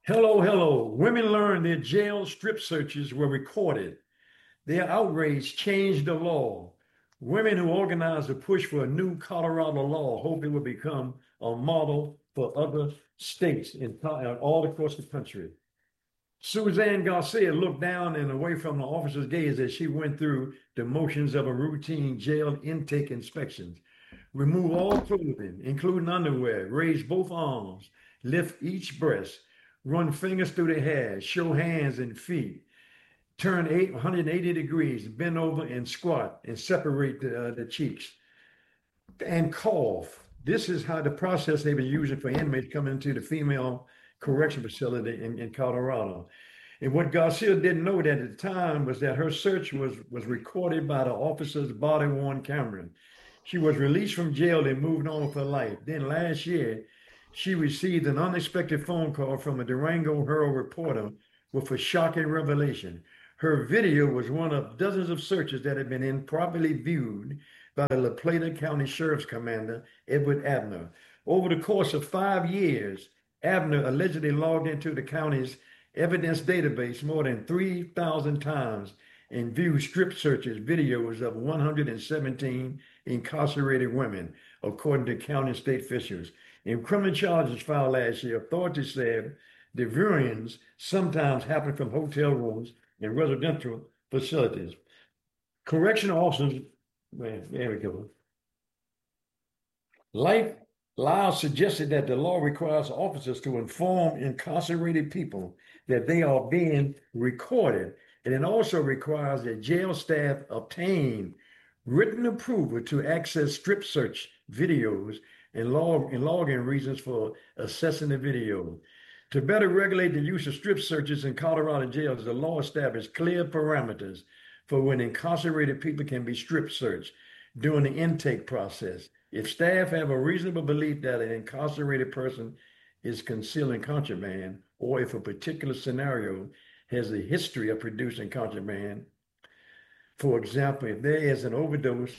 Hello, hello. Women learned their jail strip searches were recorded. Their outrage changed the law. Women who organized a push for a new Colorado law hope it will become a model for other states all across the country. Suzanne Garcia looked down and away from the officer's gaze as she went through the motions of a routine jail intake inspection. Remove all clothing, including underwear, raise both arms, lift each breast, run fingers through the hair, show hands and feet, turn 180 degrees, bend over and squat and separate the cheeks and cough. This is how the process they've been using for inmates coming into the female correction facility in Colorado. And what Garcia didn't know that at the time was that her search was recorded by the officer's body-worn camera. She was released from jail and moved on with her life. Then last year, she received an unexpected phone call from a Durango Herald reporter with a shocking revelation. Her video was one of dozens of searches that had been improperly viewed by the La Plata County Sheriff's Commander, Edward Abner. Over the course of 5 years, Abner allegedly logged into the county's evidence database more than 3,000 times and viewed strip searches videos of 117 incarcerated women, according to county and state officials. In criminal charges filed last year, authorities said the viewings sometimes happen from hotel rooms and residential facilities. Correctional officers, man, there we go. Life Law suggested that the law requires officers to inform incarcerated people that they are being recorded. And it also requires that jail staff obtain written approval to access strip search videos and logging reasons for assessing the video. To better regulate the use of strip searches in Colorado jails, the law established clear parameters for when incarcerated people can be strip searched during the intake process. If staff have a reasonable belief that an incarcerated person is concealing contraband, or if a particular scenario has a history of producing contraband, for example, if there's an overdose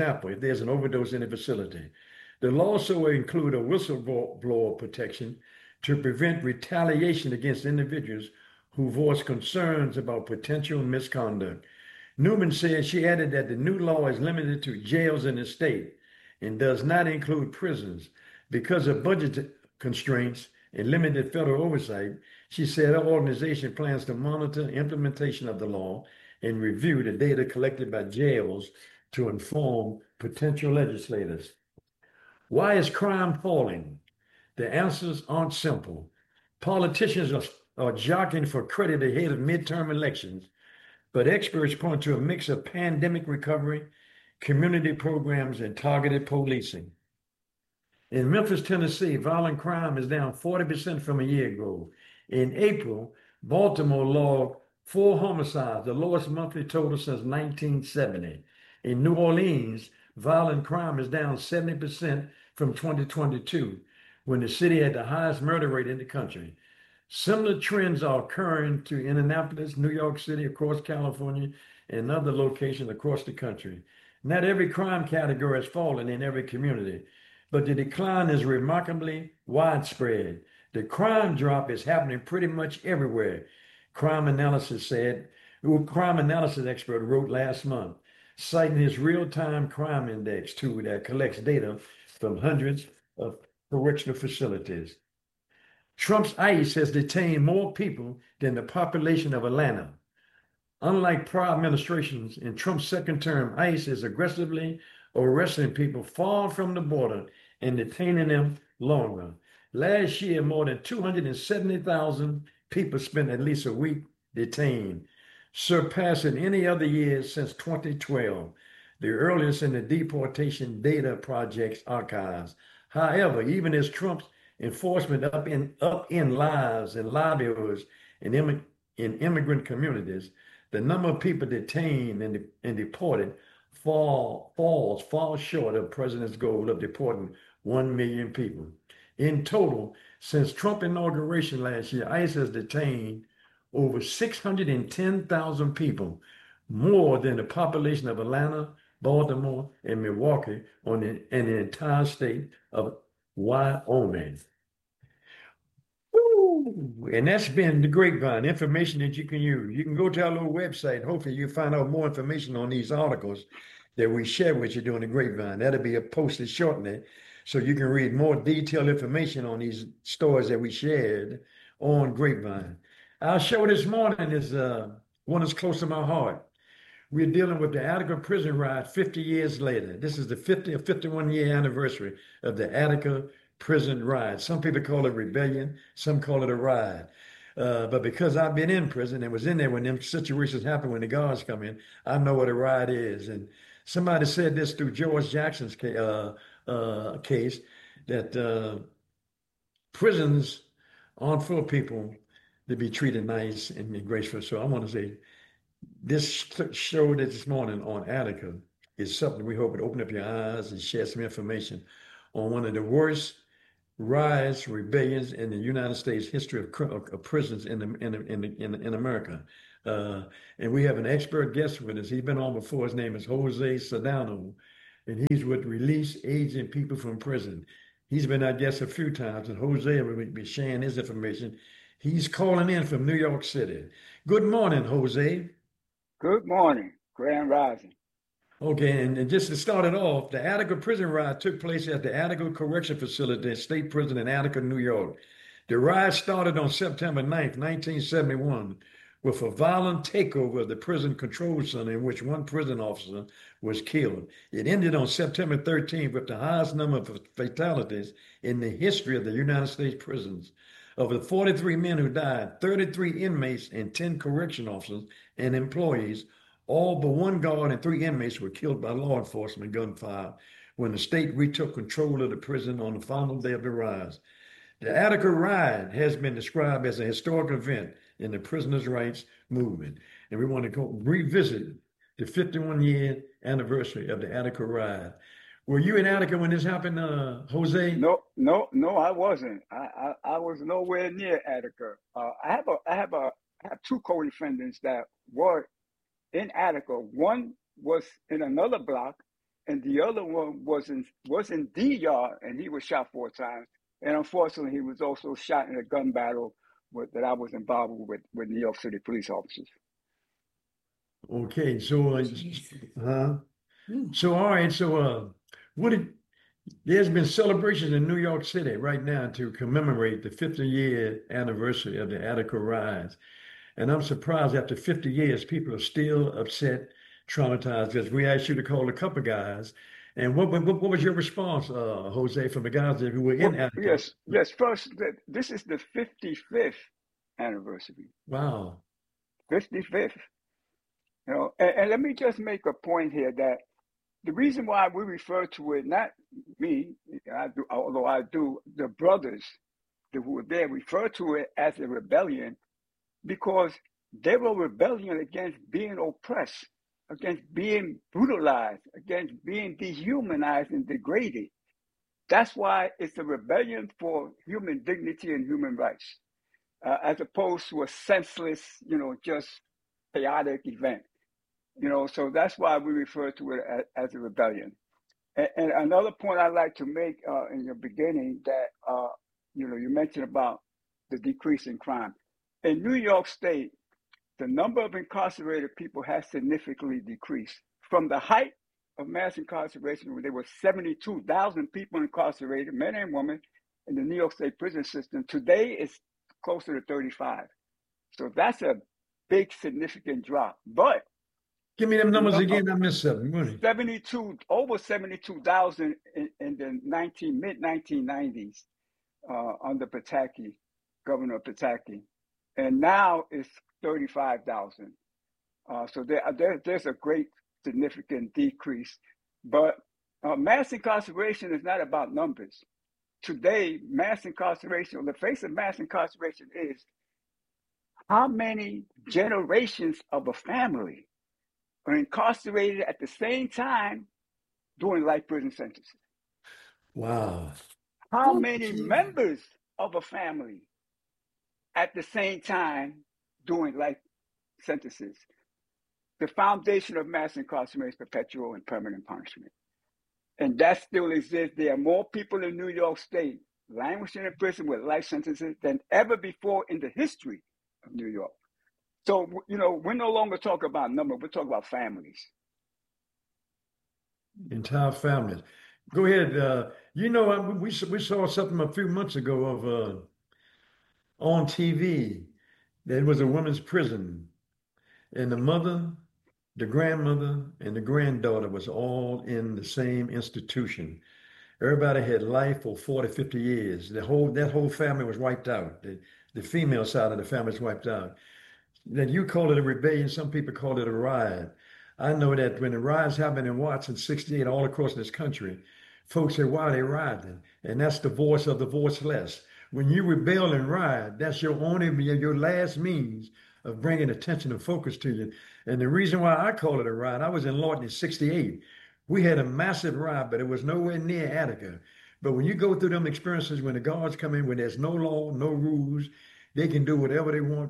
in a facility, the law also include a whistleblower protection to prevent retaliation against individuals who voice concerns about potential misconduct. Newman said she added that the new law is limited to jails in the state and does not include prisons. Because of budget constraints and limited federal oversight, she said her organization plans to monitor implementation of the law and review the data collected by jails to inform potential legislators. Why is crime falling? The answers aren't simple. Politicians are jockeying for credit ahead of midterm elections, but experts point to a mix of pandemic recovery, community programs, and targeted policing. In Memphis, Tennessee, violent crime is down 40% from a year ago. In April, Baltimore logged 4 homicides, the lowest monthly total since 1970. In New Orleans, violent crime is down 70% from 2022, when the city had the highest murder rate in the country. Similar trends are occurring to Indianapolis, New York City, across California, and other locations across the country. Not every crime category has fallen in every community, but the decline is remarkably widespread. The crime drop is happening pretty much everywhere, crime analysis expert wrote last month, citing his real-time crime index tool that collects data from hundreds of correctional facilities. Trump's ICE has detained more people than the population of Atlanta. Unlike prior administrations, in Trump's second term, ICE is aggressively arresting people far from the border and detaining them longer. Last year, more than 270,000 people spent at least a week detained, surpassing any other year since 2012, the earliest in the Deportation Data Project's archives. However, even as Trump's enforcement up in lives and livelihoods in immigrant communities, the number of people detained and deported falls far short of the president's goal of deporting 1 million people. In total, since Trump inauguration last year, ICE has detained over 610,000 people, more than the population of Atlanta, Baltimore, and Milwaukee and the entire state of Wyoming. And that's been the grapevine, information that you can use. You can go to our little website. Hopefully, you'll find out more information on these articles that we share with you during the grapevine. That'll be posted shortly. So you can read more detailed information on these stories that we shared on Grapevine. Our show this morning is one that's close to my heart. We're dealing with the Attica prison riot 50 years later. This is the 51-year anniversary of the Attica prison riot. Some people call it rebellion, some call it a riot. But because I've been in prison and was in there when them situations happen, when the guards come in, I know what a riot is. And somebody said this through George Jackson's case that prisons aren't full of people to be treated nice and graceful. So I want to say this show this morning on Attica is something we hope would open up your eyes and share some information on one of the worst riots, rebellions in the United States history of prisons in America. And we have an expert guest with us. He's been on before. His name is Jose Sedano, and he's with Release Aging People from Prison. He's been our guest a few times, and Jose will be sharing his information. He's calling in from New York City. Good morning, Jose. Good morning, Grand Rising. Okay, and just to start it off, the Attica prison riot took place at the Attica Correction Facility, State Prison in Attica, New York. The riot started on September 9th, 1971, with a violent takeover of the prison control center in which one prison officer was killed. It ended on September 13th with the highest number of fatalities in the history of the United States prisons. Of the 43 men who died, 33 inmates and 10 correction officers and employees, all but one guard and 3 inmates were killed by law enforcement gunfire when the state retook control of the prison on the final day of the riot. The Attica riot has been described as a historic event in the prisoners' rights movement. And we want to go revisit the 51-year anniversary of the Attica riot. Were you in Attica when this happened, Jose? No, I wasn't. I was nowhere near Attica. I have 2 co-defendants that were in Attica. One was in another block, and the other one was in D-Yard, and he was shot 4 times. And unfortunately, he was also shot in a gun battle that I was involved with New York City police officers. Okay, so all right, so there's been celebrations in New York City right now to commemorate the 50-year anniversary of the Attica riots. And I'm surprised after 50 years, people are still upset, traumatized, because we asked you to call a couple guys. And what was your response, Jose, from the guys who were in Attica? Yes. First, this is the 55th anniversary. Wow. 55th. You know, and let me just make a point here that the reason why we refer to it, not me, although I do, the brothers who were there refer to it as a rebellion because they were rebellion against being oppressed, against being brutalized, against being dehumanized and degraded. That's why it's a rebellion for human dignity and human rights, as opposed to a senseless, just chaotic event. So that's why we refer to it as a rebellion. And another point I'd like to make in the beginning that, you mentioned about the decrease in crime. In New York State, the number of incarcerated people has significantly decreased. From the height of mass incarceration, where there were 72,000 people incarcerated, men and women, in the New York State prison system, today it's closer to 35. So that's a big, significant drop. But give me them numbers again. I missed something. Over 72,000 in the mid-1990s under Pataki, Governor Pataki. And now it's 35,000. So there's a great significant decrease. But mass incarceration is not about numbers. Today, mass incarceration, on the face of mass incarceration is how many generations of a family are incarcerated at the same time doing life prison sentences. Wow. How many members of a family at the same time doing life sentences? The foundation of mass incarceration is perpetual and permanent punishment. And that still exists. There are more people in New York State languishing in prison with life sentences than ever before in the history of New York. So, we're no longer talking about number, we're talking about families. Entire families. Go ahead. We saw something a few months ago of on TV. There was a women's prison, and the mother, the grandmother, and the granddaughter was all in the same institution. Everybody had life for 40, 50 years. That whole family was wiped out. The female side of the family was wiped out. Then you call it a rebellion. Some people call it a riot. I know that when the riots happened in Watson, 68, all across this country, folks say, why are they rioting? And that's the voice of the voiceless. When you rebel and riot, that's your last means of bringing attention and focus to you. And the reason why I call it a riot, I was in Lawton in 68. We had a massive riot, but it was nowhere near Attica. But when you go through them experiences, when the guards come in, when there's no law, no rules, they can do whatever they want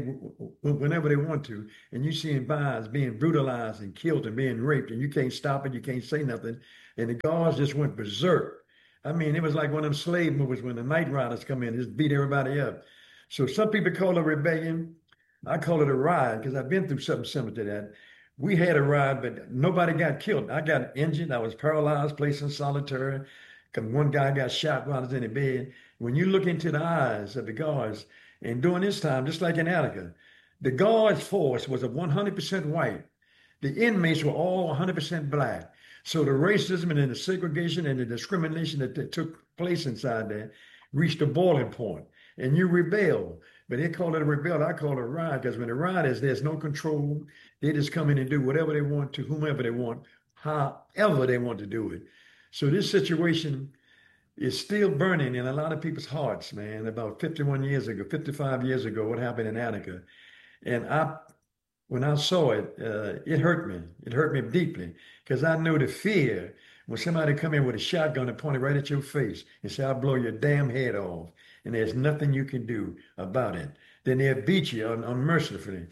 whenever they want to. And you see vines being brutalized and killed and being raped, and you can't stop it, you can't say nothing. And the guards just went berserk. I mean, it was like one of them slave movies when the night riders come in, just beat everybody up. So some people call it a rebellion. I call it a riot because I've been through something similar to that. We had a riot, but nobody got killed. I got injured. I was paralyzed, placed in solitary. One guy got shot while I was in the bed. When you look into the eyes of the guards, and during this time, just like in Attica, the guards' force was 100% white. The inmates were all 100% black. So the racism and the segregation and the discrimination that took place inside there reached a boiling point. And you rebel. But they call it a rebel. I call it a riot because when the riot is, there's no control. They just come in and do whatever they want to whomever they want, however they want to do it. So this situation is still burning in a lot of people's hearts, man. About 51 years ago, 55 years ago, what happened in Attica. And when I saw it, it hurt me. It hurt me deeply because I know the fear when somebody come in with a shotgun and point it right at your face and say, I'll blow your damn head off. And there's nothing you can do about it. Then they'll beat you unmercifully.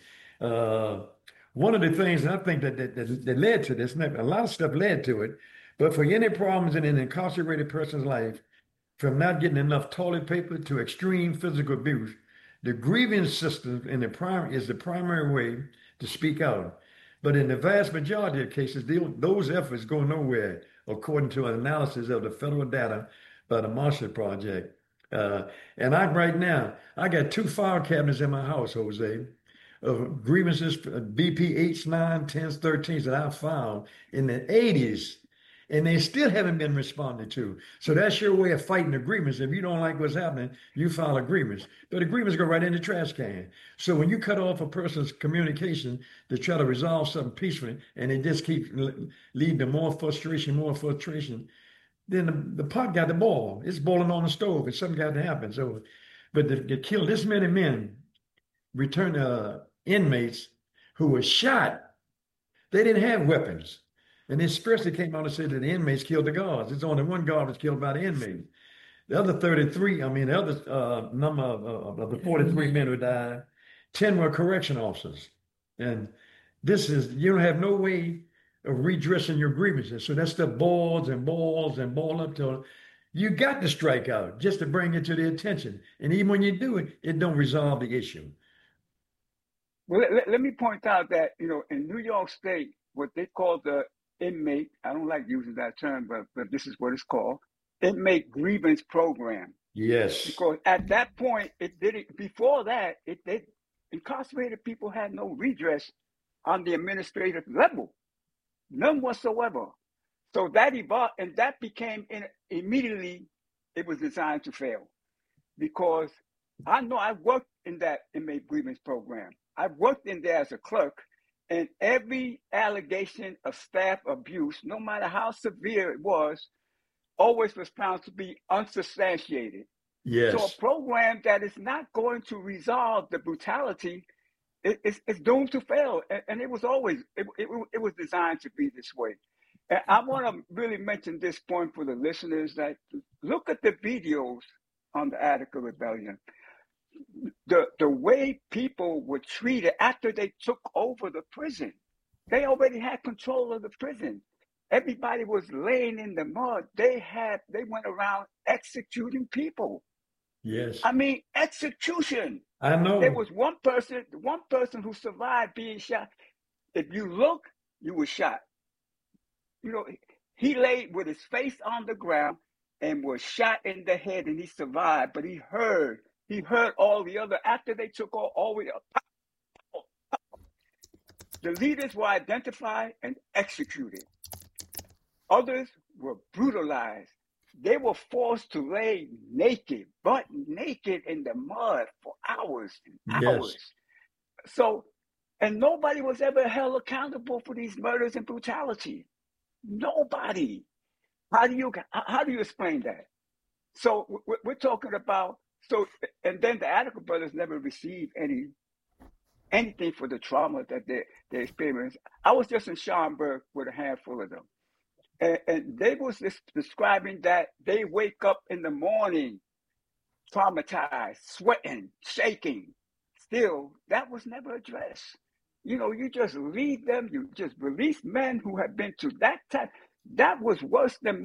One of the things that I think that led to this, a lot of stuff led to it, but for any problems in an incarcerated person's life, from not getting enough toilet paper to extreme physical abuse, the grievance system is the primary way to speak out. But in the vast majority of cases, those efforts go nowhere, according to an analysis of the federal data by the Marshall Project. And right now, I got 2 file cabinets in my house, Jose, of grievances, BP 8s, 9s, 10s, 13s that I filed in the 80s. And they still haven't been responded to. So that's your way of fighting agreements. If you don't like what's happening, you file agreements. But agreements go right in the trash can. So when you cut off a person's communication to try to resolve something peacefully, and it just keeps leading to more frustration, then the pot got to boil. It's boiling on the stove, and something got to happen. So, but to kill this many men, return inmates who were shot, they didn't have weapons. And the especially came out and said that the inmates killed the guards. It's only one guard was killed by the inmate. The other 33, the other number of the 43 men who died, 10 were correction officers. And you don't have no way of redressing your grievances. So that stuff boils and boils and boils up till you got to strike out just to bring it to their attention. And even when you do it, it don't resolve the issue. Well, let me point out that, in New York State, what they call the inmate, I don't like using that term, but this is what it's called, inmate grievance program. Yes. Because at that point, before that, incarcerated people had no redress on the administrative level, none whatsoever. So that evolved, and that became immediately, it was designed to fail. Because I know I worked in that inmate grievance program. I worked in there as a clerk. And every allegation of staff abuse, no matter how severe it was, always was found to be unsubstantiated. Yes. So a program that is not going to resolve the brutality, it's doomed to fail. And it was always, it was designed to be this way. And I want to really mention this point for the listeners, that look at the videos on the Attica Rebellion. The way people were treated after they took over the prison. They already had control of the prison. Everybody was laying in the mud. They went around executing people. Yes. I mean, execution. I There know. was one person who survived being shot. If you look, you were shot. You know, he lay with his face on the ground and was shot in the head, and he survived. But he heard all the other, after they took all the way up. The leaders were identified and executed. Others were brutalized. They were forced to lay naked, butt naked in the mud for hours and Yes. hours. So, and nobody was ever held accountable for these murders and brutality. Nobody. How do you explain that? So we're talking about, and then the Attica brothers never received anything for the trauma that they experienced. I was just in Schaumburg with a handful of them. And they was describing that they wake up in the morning traumatized, sweating, shaking. Still, that was never addressed. You just leave them, you just release men who have been to that time. That was worse than